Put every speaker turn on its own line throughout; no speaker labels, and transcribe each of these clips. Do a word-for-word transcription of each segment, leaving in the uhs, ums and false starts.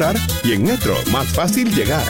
Y en Metro, más fácil llegar.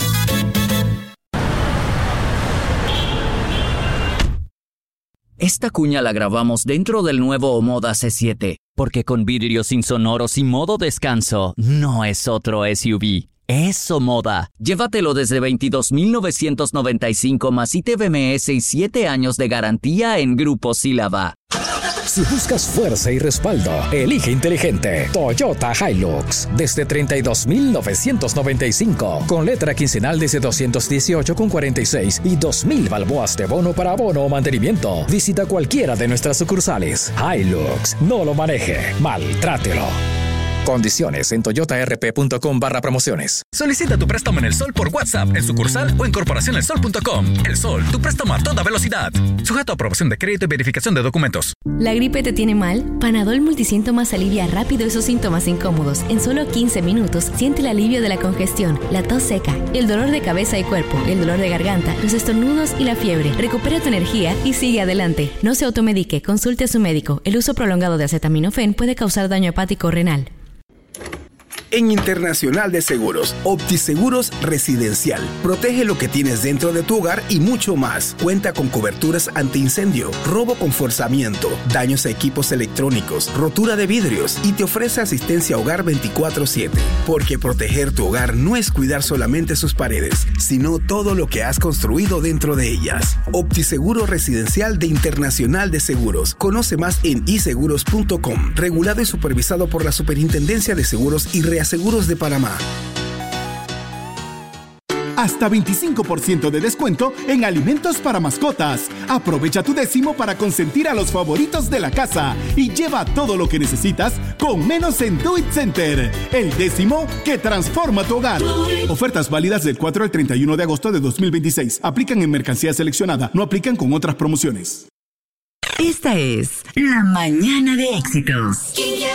Esta cuña la grabamos dentro del nuevo Omoda C siete, porque con vidrios insonoros y modo descanso, no es otro S U V. Es Omoda. Llévatelo desde veintidós mil novecientos noventa y cinco más I T V M S y siete años de garantía en Grupo Sílaba.
Si buscas fuerza y respaldo, elige inteligente. Toyota Hilux. Desde treinta y dos mil novecientos noventa y cinco. Con letra quincenal desde doscientos dieciocho con cuarenta y seis y dos mil balboas de bono para abono o mantenimiento. Visita cualquiera de nuestras sucursales. Hilux. No lo maneje. Maltrátelo. Condiciones en toyotarp.com barra promociones.
Solicita tu préstamo en El Sol por WhatsApp, en sucursal o en corporación el sol punto com. El Sol, tu préstamo a toda velocidad. Sujeto a aprobación de crédito y verificación de documentos.
¿La gripe te tiene mal? Panadol Multisíntomas alivia rápido esos síntomas incómodos. En solo quince minutos siente el alivio de la congestión, la tos seca, el dolor de cabeza y cuerpo, el dolor de garganta, los estornudos y la fiebre. Recupera tu energía y sigue adelante. No se automedique, consulte a su médico. El uso prolongado de acetaminofén puede causar daño hepático o renal.
En Internacional de Seguros, OptiSeguros Residencial. Protege lo que tienes dentro de tu hogar y mucho más. Cuenta con coberturas antiincendio, robo con forzamiento, daños a equipos electrónicos, rotura de vidrios y te ofrece asistencia a hogar veinticuatro siete. Porque proteger tu hogar no es cuidar solamente sus paredes, sino todo lo que has construido dentro de ellas. OptiSeguro Residencial de Internacional de Seguros. Conoce más en i seguros punto com. Regulado y supervisado por la Superintendencia de Seguros y Reaseguros de Panamá.
Hasta veinticinco por ciento de descuento en alimentos para mascotas. Aprovecha tu décimo para consentir a los favoritos de la casa y lleva todo lo que necesitas con menos en Do It Center. El décimo que transforma tu hogar. Ofertas válidas del cuatro al treinta y uno de agosto de dos mil veintiséis. Aplican en mercancía seleccionada. No aplican con otras promociones.
Esta es La Mañana de Éxitos.